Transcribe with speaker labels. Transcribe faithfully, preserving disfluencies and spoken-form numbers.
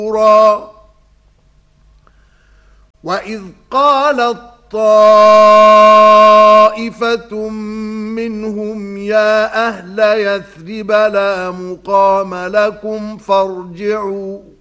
Speaker 1: وَإِذْ قَالَتْ طَائِفَةٌ مِّنْهُمْ يَا أَهْلَ يَثْرِبَ لَا مُقَامَ لَكُمْ فَارْجِعُوا